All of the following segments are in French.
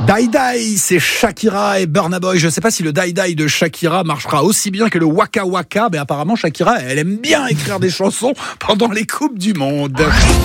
Die Die, c'est Shakira et Burna Boy. Je ne sais pas si le Die Die de Shakira marchera aussi bien que le Waka Waka, mais apparemment Shakira, elle aime bien écrire des chansons pendant les Coupes du Monde.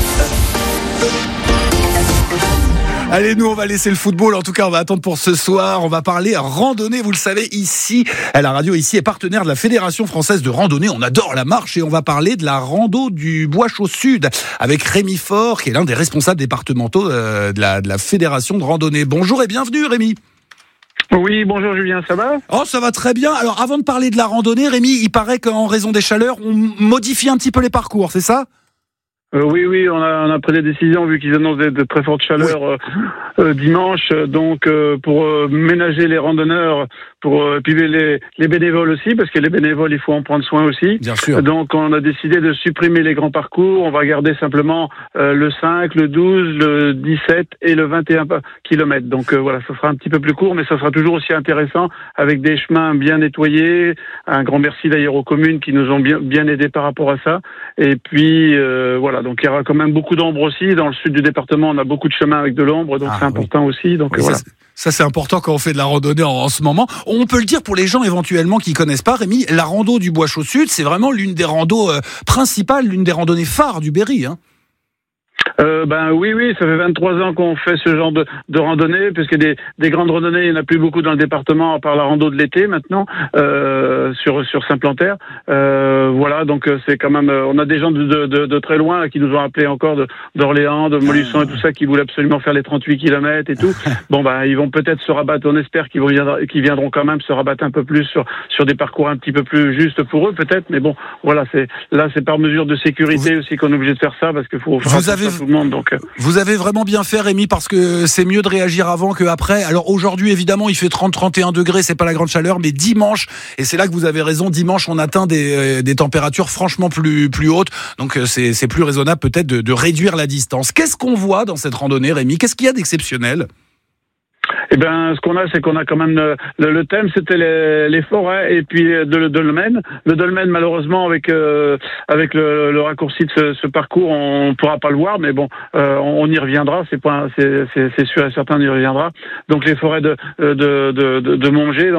Allez, nous, on va laisser le football. En tout cas, on va attendre pour ce soir. On va parler randonnée. Vous le savez, ici, la radio ici est partenaire de la Fédération française de randonnée. On adore la marche et on va parler de la rando du Bois-Chaud Sud avec Rémi Faure, qui est l'un des responsables départementaux de la Fédération de randonnée. Bonjour et bienvenue, Rémi. Oui, bonjour Julien, ça va ? Oh, ça va très bien. Alors, avant de parler de la randonnée, Rémi, il paraît qu'en raison des chaleurs, on modifie un petit peu les parcours, c'est ça ? Oui, on a pris des décisions vu qu'ils annoncent de très fortes chaleurs dimanche. Donc, pour ménager les randonneurs, pour puis les bénévoles aussi, parce que les bénévoles, il faut en prendre soin aussi. Bien sûr. Donc, on a décidé de supprimer les grands parcours. On va garder simplement le 5, le 12, le 17 et le 21 km. Donc, voilà, ça sera un petit peu plus court, mais ça sera toujours aussi intéressant avec des chemins bien nettoyés. Un grand merci d'ailleurs aux communes qui nous ont bien aidés par rapport à ça. Et puis, voilà. Donc il y aura quand même beaucoup d'ombre aussi. Dans le sud du département, on a beaucoup de chemins avec de l'ombre, donc c'est important aussi. Donc oui, voilà. Ça c'est important quand on fait de la randonnée en ce moment. On peut le dire pour les gens éventuellement qui connaissent pas, Rémi, la rando du Bois-Chaud Sud, c'est vraiment l'une des randos principales, l'une des randonnées phares du Berry, hein. Oui, ça fait 23 ans qu'on fait ce genre de randonnée, puisque des grandes randonnées, il n'y en a plus beaucoup dans le département, à part la rando de l'été maintenant, sur Saint-Plantaire. Voilà, donc c'est quand même, on a des gens de très loin qui nous ont appelés encore d'Orléans, de Montluçon et tout ça, qui voulaient absolument faire les 38 km et tout. Bon, ils vont peut-être se rabattre, on espère qu'ils viendront quand même se rabattre un peu plus sur des parcours un petit peu plus justes pour eux, peut-être, mais bon, voilà, c'est par mesure de sécurité aussi qu'on est obligé de faire ça, parce qu'il faut faire tout le monde, donc. Vous avez vraiment bien fait, Rémi, parce que c'est mieux de réagir avant qu'après. Alors aujourd'hui, évidemment, il fait 30-31 degrés, c'est pas la grande chaleur, mais dimanche, et c'est là que vous avez raison, dimanche, on atteint des températures franchement plus hautes, donc c'est plus raisonnable peut-être de réduire la distance. Qu'est-ce qu'on voit dans cette randonnée, Rémi ? Qu'est-ce qu'il y a d'exceptionnel ? Ce qu'on a, c'est qu'on a quand même le thème, c'était les forêts et puis le dolmen. Le dolmen, malheureusement, avec le raccourci de ce parcours, on pourra pas le voir, mais bon, on y reviendra. C'est sûr et certain, on y reviendra. Donc les forêts de Montgé.